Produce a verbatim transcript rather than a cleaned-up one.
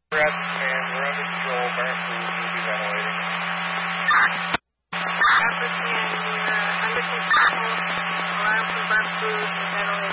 Brad, command, we're under control. Barrett Foods will be ventilating.